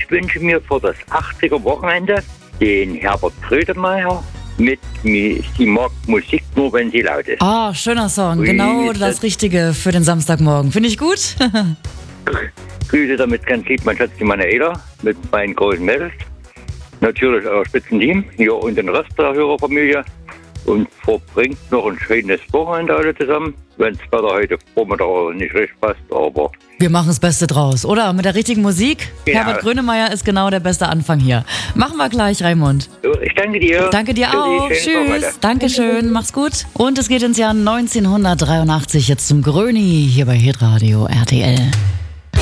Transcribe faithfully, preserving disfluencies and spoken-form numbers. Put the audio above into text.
ich wünsche mir für das achtziger-Wochenende den Herbert Grönemeyer mit Mi- Sie mag Musik nur, wenn sie laut ist. Ah, oh, schöner Song. Grüße. Genau das Richtige für den Samstagmorgen. Finde ich gut. Grüße damit ganz lieb mein Schatz, die Manuela, mit meinen großen Mädels. Natürlich euer Spitzenteam hier und den Rest der Hörerfamilie. Und verbringt noch ein schönes Wochenende alle zusammen. Wenn das Wetter heute Vormittag nicht recht passt, aber... Wir machen das Beste draus, oder? Mit der richtigen Musik. Ja. Herbert Grönemeyer ist genau der beste Anfang hier. Machen wir gleich, Raimund. Ich danke dir. Danke dir auch. Tschüssi, schönes Wochenende. Tschüss. Dankeschön. Mach's gut. Und es geht ins Jahr neunzehnhundertdreiundachtzig jetzt zum Gröni hier bei Hitradio R T L.